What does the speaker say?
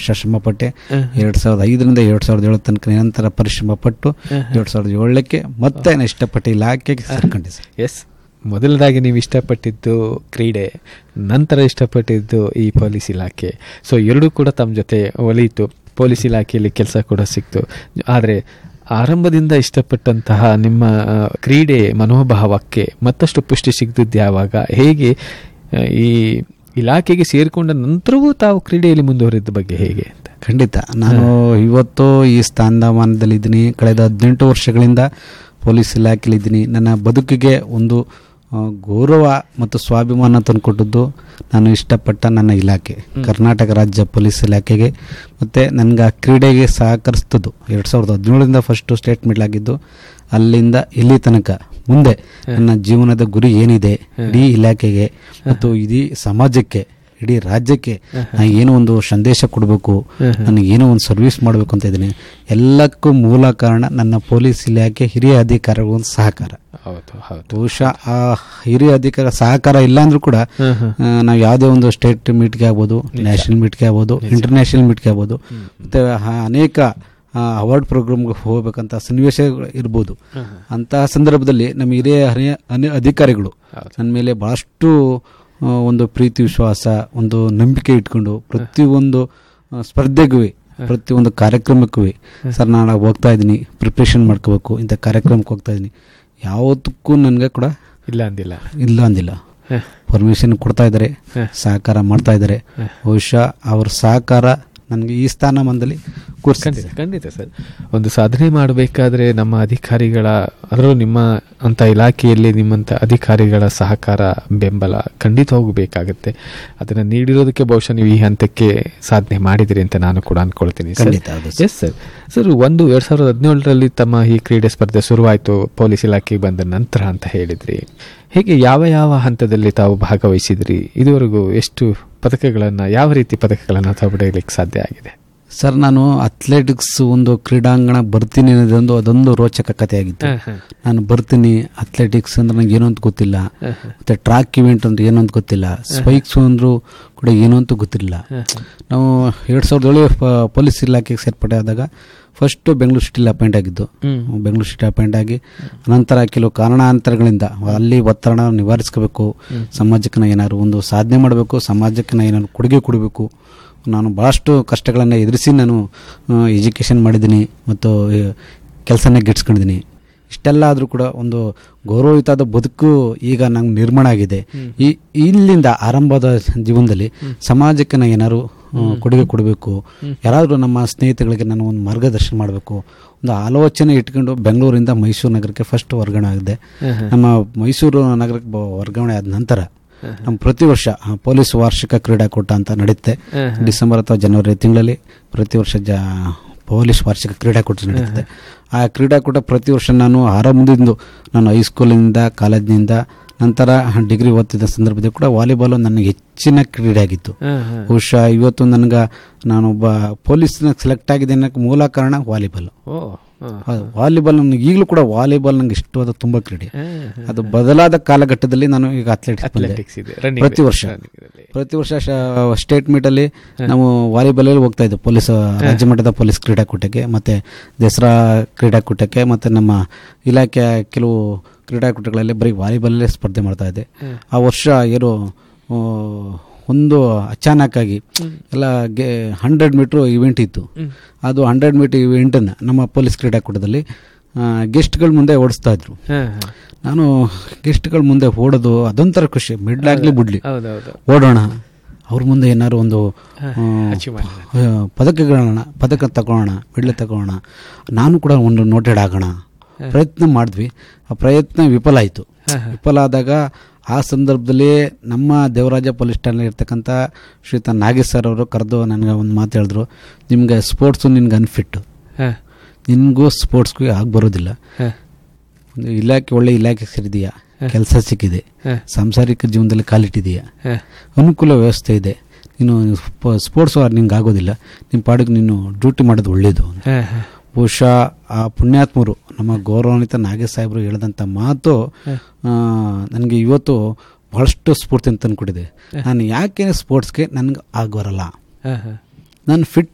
ವರ್ಷ ಶ್ರಮಪಟ್ಟೆ. 2005ರಿಂದ 2007 ತನಕ ನಿರಂತರ ಪರಿಶ್ರಮ ಪಟ್ಟು 2007ಕ್ಕೆ ಮತ್ತೆ ನಾನು ಇಷ್ಟಪಟ್ಟು ಇಲಾಖೆಗೆ ಸೇರ್ಕೊಂಡೆ ಸರ್. ಎಸ್, ಮೊದಲದಾಗಿ ನೀವು ಇಷ್ಟಪಟ್ಟಿದ್ದು ಕ್ರೀಡೆ, ನಂತರ ಇಷ್ಟಪಟ್ಟಿದ್ದು ಈ ಪೊಲೀಸ್ ಇಲಾಖೆ. ಸೊ ಎರಡೂ ಕೂಡ ತಮ್ಮ ಜೊತೆ ಒಲಿಯಿತು. ಪೊಲೀಸ್ ಇಲಾಖೆಯಲ್ಲಿ ಕೆಲಸ ಕೂಡ ಸಿಕ್ತು. ಆದರೆ ಆರಂಭದಿಂದ ಇಷ್ಟಪಟ್ಟಂತಹ ನಿಮ್ಮ ಕ್ರೀಡೆ ಮನೋಭಾವಕ್ಕೆ ಮತ್ತಷ್ಟು ಪುಷ್ಟಿ ಸಿಗ್ತಿದ್ದು ಯಾವಾಗ, ಹೇಗೆ ಈ ಇಲಾಖೆಗೆ ಸೇರಿಕೊಂಡ ನಂತರವೂ ತಾವು ಕ್ರೀಡೆಯಲ್ಲಿ ಮುಂದುವರಿದ ಬಗ್ಗೆ ಹೇಗೆ ಅಂತ? ಖಂಡಿತ ನಾನು ಇವತ್ತು ಈ ಸ್ಥಾನಮಾನದಲ್ಲಿದ್ದೀನಿ. ಕಳೆದ 18 ವರ್ಷಗಳಿಂದ ಪೊಲೀಸ್ ಇಲಾಖೆಯಲ್ಲಿದ್ದೀನಿ. ನನ್ನ ಬದುಕಿಗೆ ಒಂದು ಗೌರವ ಮತ್ತು ಸ್ವಾಭಿಮಾನ ತಂದುಕೊಟ್ಟದ್ದು ನಾನು ಇಷ್ಟಪಟ್ಟ ನನ್ನ ಇಲಾಖೆ ಕರ್ನಾಟಕ ರಾಜ್ಯ ಪೊಲೀಸ್ ಇಲಾಖೆಗೆ. ಮತ್ತು ನನಗೆ ಆ ಕ್ರೀಡೆಗೆ ಸಹಕರಿಸ್ತದ್ದು 2017ರಿಂದ ಫಸ್ಟು ಸ್ಟೇಟ್ ಮಿಡ್ಲ್ ಆಗಿದ್ದು. ಅಲ್ಲಿಂದ ಇಲ್ಲಿ ತನಕ ಮುಂದೆ ನನ್ನ ಜೀವನದ ಗುರಿ ಏನಿದೆ, ಇಡೀ ಇಲಾಖೆಗೆ ಮತ್ತು ಇಡೀ ಸಮಾಜಕ್ಕೆ, ಇಡೀ ರಾಜ್ಯಕ್ಕೆ ನಾನು ಏನೋ ಒಂದು ಸಂದೇಶ ಕೊಡಬೇಕು, ನನಗೆ ಏನೋ ಒಂದು ಸರ್ವಿಸ್ ಮಾಡಬೇಕು ಅಂತ ಇದ್ದೀನಿ. ಎಲ್ಲಕ್ಕೂ ಮೂಲ ಕಾರಣ ನನ್ನ ಪೊಲೀಸ್ ಇಲಾಖೆ ಹಿರಿಯ ಅಧಿಕಾರಿಗಳ ಒಂದು ಸಹಕಾರ. ಬಹುಶಃ ಆ ಹಿರಿಯ ಅಧಿಕಾರ ಸಹಕಾರ ಇಲ್ಲ ಅಂದ್ರೂ ಕೂಡ ನಾವು ಯಾವುದೇ ಒಂದು ಸ್ಟೇಟ್ ಮೀಟ್ಗೆ ಆಗ್ಬೋದು, ನ್ಯಾಷನಲ್ ಮೀಟ್ಗೆ ಆಗ್ಬೋದು, ಇಂಟರ್ನ್ಯಾಷನಲ್ ಮೀಟ್ಗೆ ಆಗ್ಬೋದು, ಮತ್ತು ಅನೇಕ ಅವಾರ್ಡ್ ಪ್ರೋಗ್ರಾಮ್ಗೆ ಹೋಗ್ಬೇಕಂತ ಸನ್ನಿವೇಶ ಇರ್ಬೋದು. ಅಂತಹ ಸಂದರ್ಭದಲ್ಲಿ ನಮ್ಮ ಹಿರಿಯ ಅಧಿಕಾರಿಗಳು ನನ್ನ ಮೇಲೆ ಭಾಳಷ್ಟು ಒಂದು ಪ್ರೀತಿ ವಿಶ್ವಾಸ, ಒಂದು ನಂಬಿಕೆ ಇಟ್ಕೊಂಡು ಪ್ರತಿಯೊಂದು ಸ್ಪರ್ಧೆಗೂ, ಪ್ರತಿಯೊಂದು ಕಾರ್ಯಕ್ರಮಕ್ಕೂ ಸರ್ ನಾನು ಹೋಗ್ತಾ ಇದ್ದೀನಿ, ಪ್ರಿಪ್ರೇಷನ್ ಮಾಡ್ಕೋಬೇಕು, ಇಂಥ ಕಾರ್ಯಕ್ರಮಕ್ಕೆ ಹೋಗ್ತಾ ಇದ್ದೀನಿ, ಯಾವತ್ತಕ್ಕೂ ನನಗೆ ಕೂಡ ಇಲ್ಲ ಅಂದಿಲ್ಲ. ಪರ್ಮಿಷನ್ ಕೊಡ್ತಾ ಇದ್ದಾರೆ, ಸಹಕಾರ ಮಾಡ್ತಾ ಇದ್ದಾರೆ. ಬಹುಶಃ ಅವ್ರ ಸಹಕಾರ ನನಗೆ ಈ ಸ್ಥಾನಮಾನದಲ್ಲಿ ಕೂರಿಸಿದೆ. ಖಂಡಿತ ಸರ್. ಒಂದು ಸಾಧನೆ ಮಾಡಬೇಕಾದ್ರೆ ನಮ್ಮ ಅಧಿಕಾರಿಗಳ, ಅದರಲ್ಲೂ ನಿಮ್ಮ ಅಂಥ ಇಲಾಖೆಯಲ್ಲಿ ನಿಮ್ಮಂಥ ಅಧಿಕಾರಿಗಳ ಸಹಕಾರ, ಬೆಂಬಲ ಖಂಡಿತ ಹೋಗಬೇಕಾಗತ್ತೆ. ಅದನ್ನು ನೀಡಿರೋದಕ್ಕೆ ಬಹುಶಃ ನೀವು ಈ ಹಂತಕ್ಕೆ ಸಾಧನೆ ಮಾಡಿದಿರಿ ಅಂತ ನಾನು ಕೂಡ ಅಂದ್ಕೊಳ್ತೀನಿ. Yes sir. ಸರ್, 2017ರಲ್ಲಿ ತಮ್ಮ ಈ ಕ್ರೀಡೆ ಸ್ಪರ್ಧೆ ಶುರುವಾಯಿತು ಪೊಲೀಸ್ ಇಲಾಖೆಗೆ ಬಂದ ನಂತರ ಅಂತ ಹೇಳಿದ್ರಿ. ಹೇಗೆ ಯಾವ ಹಂತದಲ್ಲಿ ತಾವು ಭಾಗವಹಿಸಿದ್ರಿ? ಇದುವರೆಗೂ ಎಷ್ಟು ಪದಕಗಳನ್ನು, ಯಾವ ರೀತಿ ಪದಕಗಳನ್ನು ತಾವು ಪಡೆಯಲಿಕ್ಕೆ ಸಾಧ್ಯ ಆಗಿದೆ? ಸರ್, ನಾನು ಅಥ್ಲೆಟಿಕ್ಸ್ ಒಂದು ಕ್ರೀಡಾಂಗಣ ಬರ್ತೀನಿ ಅನ್ನೋದೊಂದು ಅದೊಂದು ರೋಚಕ ಕಥೆಯಾಗಿತ್ತು. ನಾನು ಬರ್ತೀನಿ, ಅಥ್ಲೆಟಿಕ್ಸ್ ಅಂದ್ರೆ ನಂಗೆ ಏನೋ ಅಂತ ಗೊತ್ತಿಲ್ಲ, ಮತ್ತು ಟ್ರ್ಯಾಕ್ ಇವೆಂಟ್ ಅಂದ್ರೆ ಏನೋ ಅಂತ ಗೊತ್ತಿಲ್ಲ, ಸ್ಪೈಕ್ಸ್ ಅಂದರೂ ಕೂಡ ಏನೋ ಅಂತ ಗೊತ್ತಿರಲಿಲ್ಲ. ನಾವು 2007 ಪೊಲೀಸ್ ಇಲಾಖೆಗೆ ಸೇರ್ಪಡೆ ಆದಾಗ ಫಸ್ಟು ಬೆಂಗಳೂರು ಸಿಟಿಲಿ ಅಪಾಯಿಂಟ್ ಆಗಿದ್ದು. ಬೆಂಗಳೂರು ಸಿಟಿ ಅಪಾಯಿಂಟ್ ಆಗಿ ನಂತರ ಕೆಲವು ಕಾರಣಾಂತರಗಳಿಂದ ಅಲ್ಲಿ ಒತ್ತಡ ನಿವಾರಿಸ್ಕೋಬೇಕು, ಸಮಾಜಕ್ಕೆ ನಾನು ಏನಾದ್ರು ಒಂದು ಸಾಧನೆ ಮಾಡಬೇಕು, ಸಮಾಜಕ್ಕೆ ನಾನು ಏನಾದ್ರು ಕೊಡುಗೆ ಕೊಡಬೇಕು. ನಾನು ಭಾಳಷ್ಟು ಕಷ್ಟಗಳನ್ನು ಎದುರಿಸಿ ನಾನು ಎಜುಕೇಷನ್ ಮಾಡಿದ್ದೀನಿ ಮತ್ತು ಕೆಲಸನ ಗಿಟ್ಸ್ಕೊಂಡಿದ್ದೀನಿ. ಇಷ್ಟೆಲ್ಲ ಆದರೂ ಕೂಡ ಒಂದು ಗೌರವಯುತವಾದ ಬದುಕು ಈಗ ನಂಗೆ ನಿರ್ಮಾಣ ಆಗಿದೆ. ಇಲ್ಲಿಂದ ಆರಂಭದ ಜೀವನದಲ್ಲಿ ಸಮಾಜಕ್ಕೆ ನಾನು ಏನಾದ್ರು ಕೊಡುಗೆ ಕೊಡಬೇಕು, ಯಾರಾದರೂ ನಮ್ಮ ಸ್ನೇಹಿತಗಳಿಗೆ ನಾನು ಒಂದು ಮಾರ್ಗದರ್ಶನ ಮಾಡಬೇಕು, ಒಂದು ಆಲೋಚನೆ ಇಟ್ಕೊಂಡು ಬೆಂಗಳೂರಿಂದ ಮೈಸೂರು ನಗರಕ್ಕೆ ಫಸ್ಟ್ ವರ್ಗಾವಣೆ ಆಗಿದೆ. ನಮ್ಮ ಮೈಸೂರು ನಗರಕ್ಕೆ ವರ್ಗಾವಣೆ ಆದ ನಂತರ ನಮ್ಮ ಪ್ರತಿ ವರ್ಷ ಪೊಲೀಸ್ ವಾರ್ಷಿಕ ಕ್ರೀಡಾಕೂಟ ಅಂತ ನಡೆಯುತ್ತೆ. ಡಿಸೆಂಬರ್ ಅಥವಾ ಜನವರಿ ತಿಂಗಳಲ್ಲಿ ಪ್ರತಿ ವರ್ಷ ಪೊಲೀಸ್ ವಾರ್ಷಿಕ ಕ್ರೀಡಾಕೂಟ ನಡೆಯುತ್ತೆ. ಆ ಕ್ರೀಡಾಕೂಟ ಪ್ರತಿ ವರ್ಷ ನಾನು ಆರಂಭದಿಂದ, ನಾನು ಹೈಸ್ಕೂಲಿನಿಂದ, ಕಾಲೇಜಿನಿಂದ, ನಂತರ ಡಿಗ್ರಿ ಓದ್ತಿದ್ದ ಸಂದರ್ಭದಲ್ಲಿ ಕೂಡ ವಾಲಿಬಾಲು ನನಗೆ ಹೆಚ್ಚಿನ ಕ್ರೀಡೆ ಆಗಿತ್ತು. ಬಹುಶಃ ಇವತ್ತು ನಾನೊಬ್ಬ ಪೊಲೀಸ್ನ ಸೆಲೆಕ್ಟ್ ಆಗಿದೆ ಅನ್ನೋಕ್ಕೆ ಮೂಲ ಕಾರಣ ವಾಲಿಬಾಲ್. ವಾಲಿಬಾಲ್ ನನಗೆ ಈಗಲೂ ಕೂಡ ವಾಲಿಬಾಲ್ ನಂಗೆ ಇಷ್ಟವಾದ ತುಂಬ ಕ್ರೀಡೆ. ಅದು ಬದಲಾದ ಕಾಲಘಟ್ಟದಲ್ಲಿ ನಾನು ಈಗ ಅಥ್ಲೆಟಿಕ್ಸ್ ಪ್ರತಿ ವರ್ಷ ಸ್ಟೇಟ್ ಮೀಟಲ್ಲಿ ನಾವು ವಾಲಿಬಾಲಲ್ಲಿ ಹೋಗ್ತಾ ಇದ್ದೆ, ಪೊಲೀಸ್ ರಾಜ್ಯ ಮಟ್ಟದ ಪೊಲೀಸ್ ಕ್ರೀಡಾಕೂಟಕ್ಕೆ, ಮತ್ತು ದಸರಾ ಕ್ರೀಡಾಕೂಟಕ್ಕೆ, ಮತ್ತು ನಮ್ಮ ಇಲಾಖೆಯ ಕೆಲವು ಕ್ರೀಡಾಕೂಟಗಳಲ್ಲಿ ಬರೀ ವಾಲಿಬಾಲಲ್ಲೇ ಸ್ಪರ್ಧೆ ಮಾಡ್ತಾ ಇದ್ದೆ. ಆ ವರ್ಷ ಏನೋ ಒಂದು ಅಚಾನಕ್ಕಾಗಿ ಎಲ್ಲ 100 ಮೀಟ್ರ್ ಇವೆಂಟ್ ಇತ್ತು. ಅದು 100 ಮೀಟರ್ ಇವೆಂಟನ್ನು ನಮ್ಮ ಪೊಲೀಸ್ ಕ್ರೀಡಾಕೂಟದಲ್ಲಿ ಗೆಸ್ಟ್ಗಳ ಮುಂದೆ ಓಡಿಸ್ತಾ ಇದ್ರು. ನಾನು ಗೆಸ್ಟ್ಗಳ ಮುಂದೆ ಓಡೋದು ಅದೊಂಥರ ಖುಷಿ, ಮಿಡ್ಲಾಗ್ಲಿ ಬಿಡ್ಲಿ ಓಡೋಣ, ಅವ್ರ ಮುಂದೆ ಏನಾದ್ರು ಒಂದು ಪದಕ ತಗೊಳ್ಳೋಣ, ಮೆಡ್ಲ್ ತಗೊಳ್ಳೋಣ, ನಾನು ಕೂಡ ಒಂದು ನೋಟೆಡ್ ಆಗೋಣ ಪ್ರಯತ್ನ ಮಾಡಿದ್ವಿ. ಆ ಪ್ರಯತ್ನ ವಿಫಲ ಆಯಿತು. ವಿಫಲ ಆದಾಗ ಆ ಸಂದರ್ಭದಲ್ಲಿ ನಮ್ಮ ದೇವರಾಜ ಪೊಲೀಸ್ ಠಾಣೆ ಇರ್ತಕ್ಕಂಥ ಶ್ರೀಯುತ ನಾಗೇಶ್ ಸರ್ ಅವರು ಕರೆದು ನನಗೆ ಒಂದು ಮಾತು ಹೇಳಿದ್ರು, ನಿಮ್ಗೆ ಸ್ಪೋರ್ಟ್ಸು ನಿನ್ಗೆ ಅನ್ಫಿಟ್ಟು, ನಿನಗೂ ಸ್ಪೋರ್ಟ್ಸ್ಗೂ ಆಗಿ ಬರೋದಿಲ್ಲ, ಒಂದು ಇಲಾಖೆ ಒಳ್ಳೆ ಇಲಾಖೆ ಸೇರಿದೆಯಾ, ಕೆಲಸ ಸಿಕ್ಕಿದೆ, ಸಾಂಸಾರಿಕ ಜೀವನದಲ್ಲಿ ಕಾಲಿಟ್ಟಿದೆಯಾ, ಅನುಕೂಲ ವ್ಯವಸ್ಥೆ ಇದೆ, ನೀನು ಸ್ಪೋರ್ಟ್ಸ್ ನಿಂಗೆ ಆಗೋದಿಲ್ಲ, ನಿಮ್ಮ ಪಾಡಿಗೆ ನೀನು ಡ್ಯೂಟಿ ಮಾಡೋದು ಒಳ್ಳೆಯದು. ಬಹುಶಃ ಆ ಪುಣ್ಯಾತ್ಮರು ನಮ್ಮ ಗೌರವಾನ್ವಿತ ನಾಗೇಶ್ ಸಾಹೇಬರು ಹೇಳಿದಂಥ ಮಾತು ನನಗೆ ಇವತ್ತು ಬಹಳಷ್ಟು ಸ್ಫೂರ್ತಿ ಅಂತ ತಂದುಕೊಟ್ಟಿದೆ. ನಾನು ಯಾಕೆ ಸ್ಪೋರ್ಟ್ಸ್ಗೆ ನನಗೆ ಆಗೋರಲ್ಲ, ನಾನು ಫಿಟ್